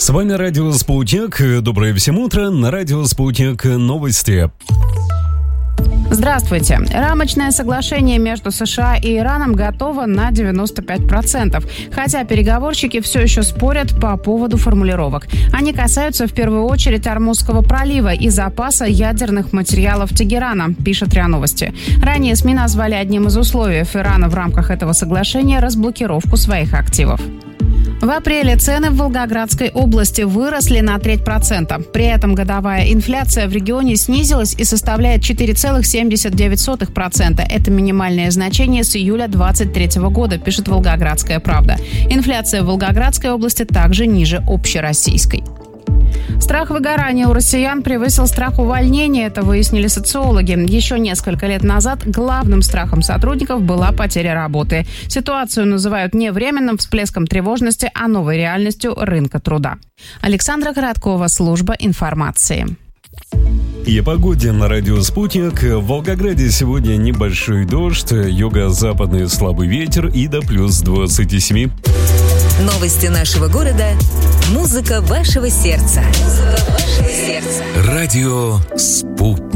С вами Радио Спутник. Доброе всем утро. На Радио Спутник новости. Здравствуйте. Рамочное соглашение между США и Ираном готово на 95%, хотя переговорщики все еще спорят по поводу формулировок. Они касаются в первую очередь Ормузского пролива и запаса ядерных материалов Тегерана, пишет РИА Новости. Ранее СМИ назвали одним из условий Ирана в рамках этого соглашения разблокировку своих активов. В апреле цены в Волгоградской области выросли на 0,3%. При этом годовая инфляция в регионе снизилась и составляет 4,79%. Это минимальное значение с июля 2023 года, пишет «Волгоградская правда». Инфляция в Волгоградской области также ниже общероссийской. Страх выгорания у россиян превысил страх увольнения, это выяснили социологи. Еще несколько лет назад главным страхом сотрудников была потеря работы. Ситуацию называют не временным всплеском тревожности, а новой реальностью рынка труда. Александра Короткова, служба информации. И о погоде на Радио Спутник. В Волгограде сегодня небольшой дождь, юго-западный слабый ветер и до плюс 27. Новости нашего города. Музыка вашего сердца. Радио Спутник.